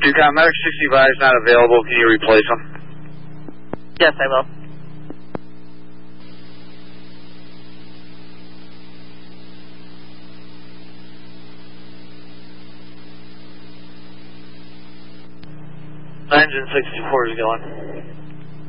Ducom, Medic 65 is not available. Can you replace him? Yes, I will. Engine 64 is going.